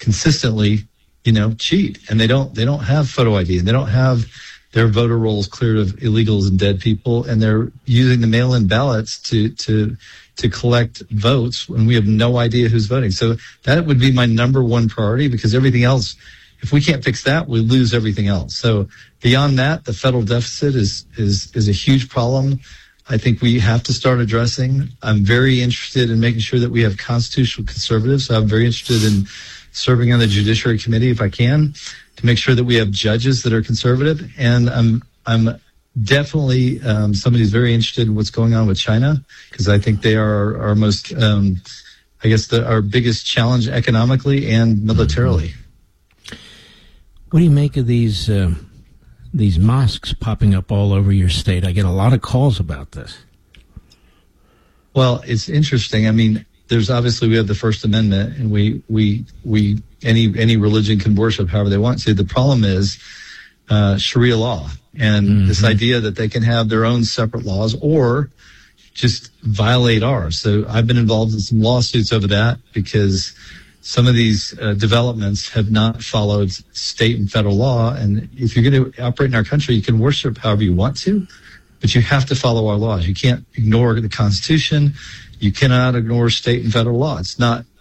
consistently, cheat. And they don't have photo ID, and they don't have their voter rolls cleared of illegals and dead people, and they're using the mail-in ballots to collect votes when we have no idea who's voting. So that would be my number one priority, because everything else, if we can't fix that, we lose everything else. So beyond that, the federal deficit is a huge problem. I think we have to start addressing. I'm very interested in making sure that we have constitutional conservatives. So I'm very interested in serving on the Judiciary Committee if I can, to make sure that we have judges that are conservative. And I'm definitely somebody who's very interested in what's going on with China, because I think they are our most, our biggest challenge economically and militarily. What do you make of these mosques popping up all over your state? I get a lot of calls about this. Well, it's interesting. I mean, there's obviously, we have the First Amendment, and we any religion can worship however they want to. The problem is Sharia law, and this idea that they can have their own separate laws or just violate ours. So I've been involved in some lawsuits over that, because some of these developments have not followed state and federal law. And if you're going to operate in our country, you can worship however you want to, but you have to follow our laws. You can't ignore the Constitution. You cannot ignore state and federal law. That's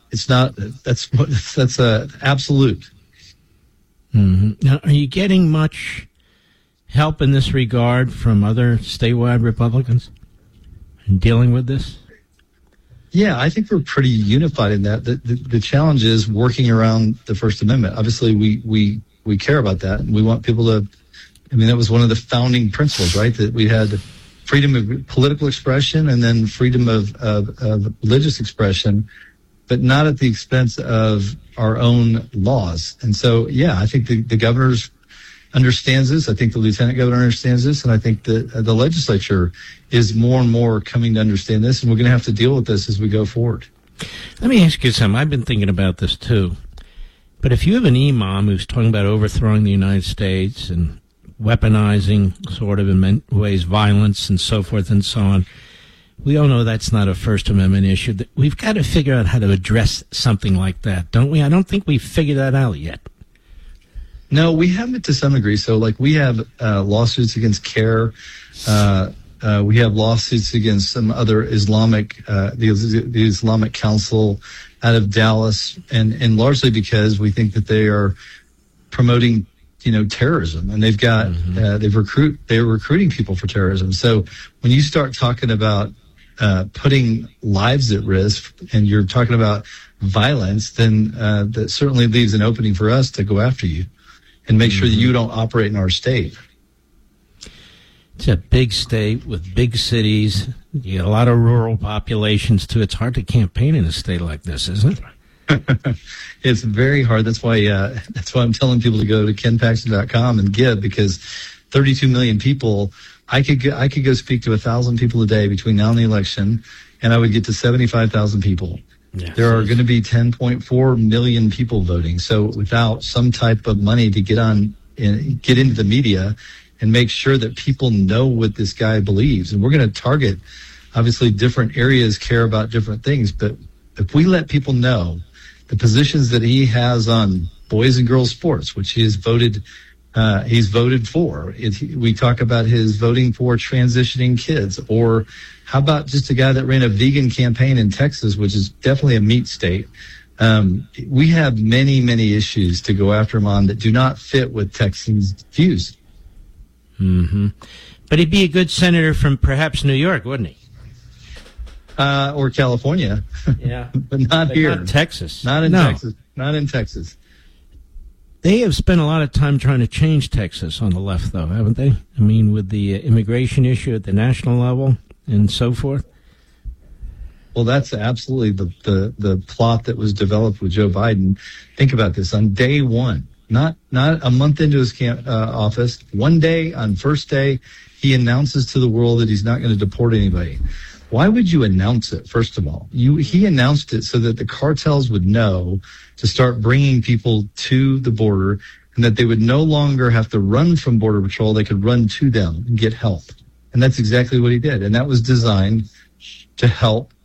a absolute. Mm-hmm. Now, are you getting much help in this regard from other statewide Republicans in dealing with this? Yeah, I think we're pretty unified in that. The challenge is working around the First Amendment. Obviously, we care about that, and we want people to. I mean, that was one of the founding principles, right? That we had freedom of political expression and then freedom of religious expression, but not at the expense of our own laws. And so, yeah, I think the governor understands this. I think the lieutenant governor understands this. And I think that the legislature is more and more coming to understand this. And we're going to have to deal with this as we go forward. Let me ask you something. I've been thinking about this too. But if you have an imam who's talking about overthrowing the United States and weaponizing sort of in many ways violence and so forth and so on, we all know that's not a First Amendment issue. We've got to figure out how to address something like that, don't we? I don't think we've figured that out yet. No, we haven't to some degree. So, like, we have lawsuits against CARE. We have lawsuits against some other Islamic, the Islamic Council out of Dallas, and largely because we think that they are promoting, terrorism, and they've got they're recruiting people for terrorism. So when you start talking about putting lives at risk, and you're talking about violence, then that certainly leaves an opening for us to go after you and make sure that you don't operate in our state. It's a big state with big cities. You got a lot of rural populations, too. It's hard to campaign in a state like this, isn't it? It's very hard. That's why I'm telling people to go to kenpaxton.com and give, because 32 million people, I could go speak to 1,000 people a day between now and the election, and I would get to 75,000 people. Yes. There are going to be 10.4 million people voting. So without some type of money to get on and get into the media and make sure that people know what this guy believes, and we're going to target, obviously, different areas care about different things, but if we let people know the positions that he has on boys and girls sports, which he's voted for. We talk about his voting for transitioning kids, or how about just a guy that ran a vegan campaign in Texas, which is definitely a meat state. We have many, many issues to go after him on that do not fit with Texans' views. Mm-hmm. But he'd be a good senator from perhaps New York, wouldn't he? Or California. Yeah. But not here. Not Texas. Not in Texas. Not in Texas. They have spent a lot of time trying to change Texas on the left, though, haven't they? I mean, with the immigration issue at the national level and so forth. Well, that's absolutely the plot that was developed with Joe Biden. Think about this. On day one, not a month into his office, one day, on first day, he announces to the world that he's not going to deport anybody. Why would you announce it, first of all? He announced it so that the cartels would know to start bringing people to the border, and that they would no longer have to run from Border Patrol. They could run to them and get help. And that's exactly what he did. And that was designed to help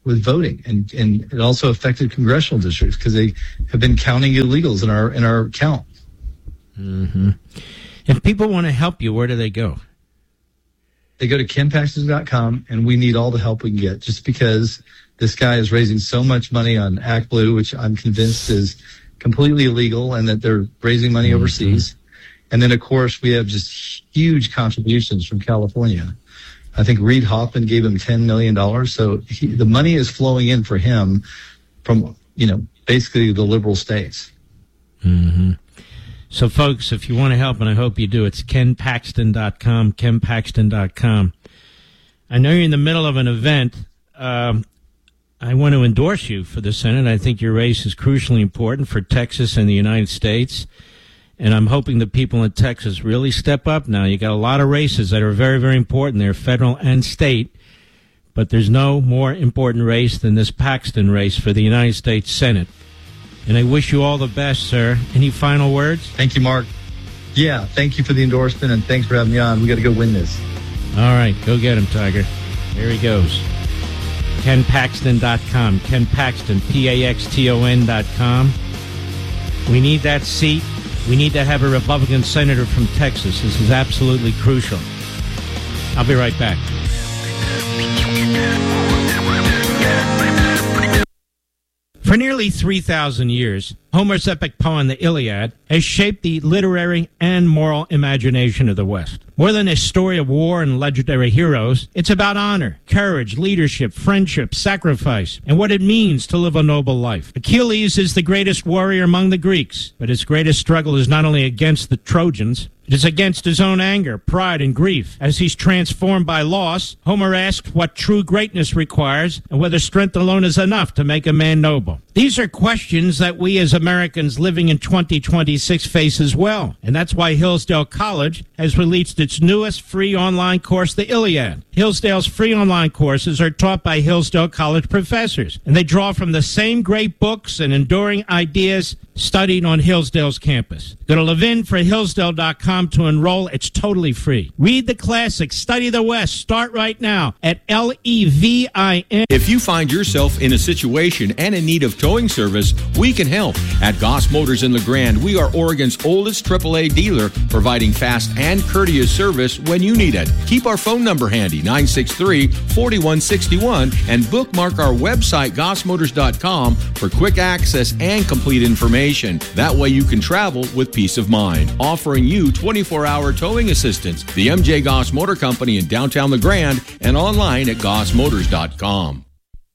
with voting, and it also affected congressional districts because they have been counting illegals in our count. Mm-hmm. If people want to help you, where do they go? They go to kenpaxton.com, and we need all the help we can get. Just because this guy is raising so much money on ActBlue, which I'm convinced is completely illegal, and that they're raising money overseas. And then, of course, we have just huge contributions from California. I think Reid Hoffman gave him $10 million. So the money is flowing in for him from, basically the liberal states. Mm-hmm. So, folks, if you want to help, and I hope you do, it's kenpaxton.com, kenpaxton.com. I know you're in the middle of an event. I want to endorse you for the Senate. I think your race is crucially important for Texas and the United States. And I'm hoping the people in Texas really step up now. You got a lot of races that are very, very important. They're federal and state. But there's no more important race than this Paxton race for the United States Senate. And I wish you all the best, sir. Any final words? Thank you, Mark. Yeah, thank you for the endorsement, and thanks for having me on. We got to go win this. All right, go get him, Tiger. There he goes. KenPaxton.com. Ken Paxton, PAXTON.com. We need that seat. We need to have a Republican senator from Texas. This is absolutely crucial. I'll be right back. For nearly 3,000 years, Homer's epic poem, the Iliad, has shaped the literary and moral imagination of the West. More than a story of war and legendary heroes, it's about honor, courage, leadership, friendship, sacrifice, and what it means to live a noble life. Achilles is the greatest warrior among the Greeks, but his greatest struggle is not only against the Trojans, it is against his own anger, pride, and grief. As he's transformed by loss, Homer asks what true greatness requires and whether strength alone is enough to make a man noble. These are questions that we as Americans living in 2026 face as well. And that's why Hillsdale College has released its newest free online course, the Iliad. Hillsdale's free online courses are taught by Hillsdale College professors, and they draw from the same great books and enduring ideas studied on Hillsdale's campus. Go to levinforhillsdale.com to enroll. It's totally free. Read the classics, study the West. Start right now at LEVIN. If you find yourself in a situation and in need of towing service, we can help. At Goss Motors in LeGrand, we are Oregon's oldest AAA dealer, providing fast and courteous service when you need it. Keep our phone number handy, 963-4161, and bookmark our website, gossmotors.com, for quick access and complete information. That way you can travel with peace of mind. Offering you 24-hour towing assistance. The MJ Goss Motor Company in downtown LeGrand and online at gossmotors.com.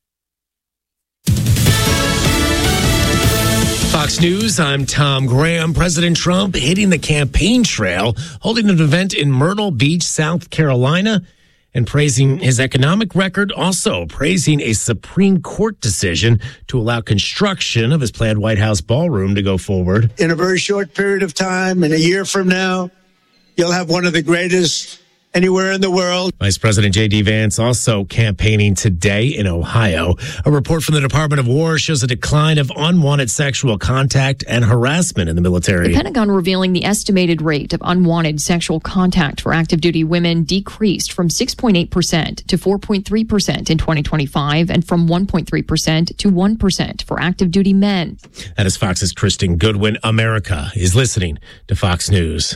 Fox News, I'm Tom Graham. President Trump hitting the campaign trail, holding an event in Myrtle Beach, South Carolina, and praising his economic record, also praising a Supreme Court decision to allow construction of his planned White House ballroom to go forward. In a very short period of time, in a year from now, you'll have one of the greatest anywhere in the world. Vice President J.D. Vance also campaigning today in Ohio. A report from the Department of War shows a decline of unwanted sexual contact and harassment in the military. The Pentagon revealing the estimated rate of unwanted sexual contact for active duty women decreased from 6.8% to 4.3% in 2025 and from 1.3% to 1% for active duty men. That is Fox's Kristen Goodwin. America is listening to Fox News.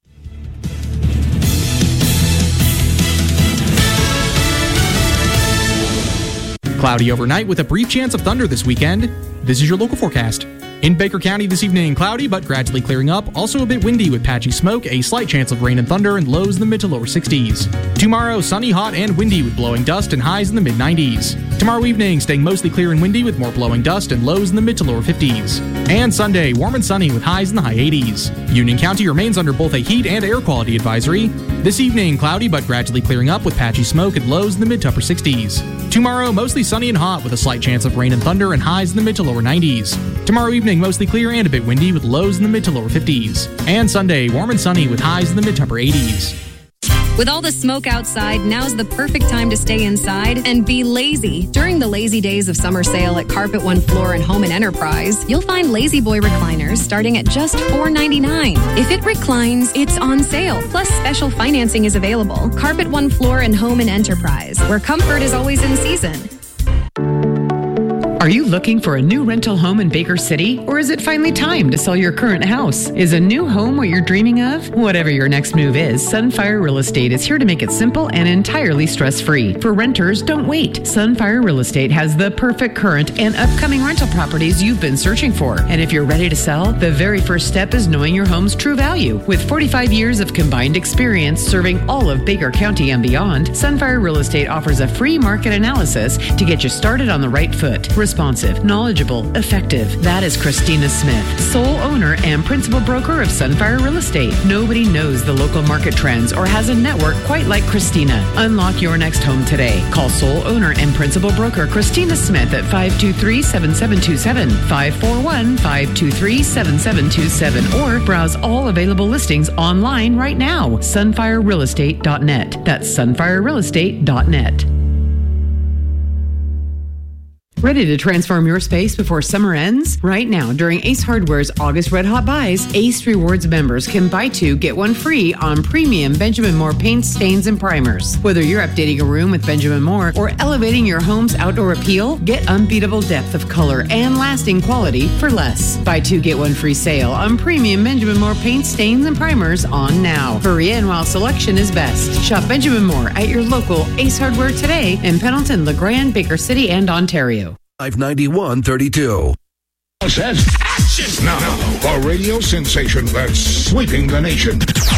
Cloudy overnight with a brief chance of thunder this weekend. This is your local forecast. In Baker County this evening, cloudy but gradually clearing up. Also a bit windy with patchy smoke, a slight chance of rain and thunder, and lows in the mid to lower 60s. Tomorrow, sunny, hot, and windy with blowing dust and highs in the mid 90s. Tomorrow evening, staying mostly clear and windy with more blowing dust and lows in the mid to lower 50s. And Sunday, warm and sunny with highs in the high 80s. Union County remains under both a heat and air quality advisory. This evening, cloudy but gradually clearing up with patchy smoke and lows in the mid to upper 60s. Tomorrow, mostly sunny and hot with a slight chance of rain and thunder and highs in the mid to lower 90s. Tomorrow evening, mostly clear and a bit windy with lows in the mid to lower 50s. And Sunday, warm and sunny with highs in the mid to upper 80s. With all the smoke outside, now's the perfect time to stay inside and be lazy. During the Lazy Days of Summer Sale at Carpet One Floor and Home and Enterprise, you'll find Lazy Boy recliners starting at just $4.99. If it reclines, it's on sale. Plus, special financing is available. Carpet One Floor and Home and Enterprise, where comfort is always in season. Are you looking for a new rental home in Baker City? Or is it finally time to sell your current house? Is a new home what you're dreaming of? Whatever your next move is, Sunfire Real Estate is here to make it simple and entirely stress-free. For renters, don't wait. Sunfire Real Estate has the perfect current and upcoming rental properties you've been searching for. And if you're ready to sell, the very first step is knowing your home's true value. With 45 years of combined experience serving all of Baker County and beyond, Sunfire Real Estate offers a free market analysis to get you started on the right foot. Responsive, knowledgeable, effective. That is Christina Smith, sole owner and principal broker of Sunfire Real Estate. Nobody knows the local market trends or has a network quite like Christina. Unlock your next home today. Call sole owner and principal broker Christina Smith at 523-7727, 541-523-7727, or browse all available listings online right now. Sunfirerealestate.net. That's sunfirerealestate.net. Ready to transform your space before summer ends? Right now, during Ace Hardware's August Red Hot Buys, Ace Rewards members can buy 2, get 1 free on premium Benjamin Moore paints, stains, and primers. Whether you're updating a room with Benjamin Moore or elevating your home's outdoor appeal, get unbeatable depth of color and lasting quality for less. Buy 2, get 1 free sale on premium Benjamin Moore paints, stains, and primers on now. Hurry in while selection is best. Shop Benjamin Moore at your local Ace Hardware today in Pendleton, LeGrand, Baker City, and Ontario. 591.32. Says action now. A radio sensation that's sweeping the nation.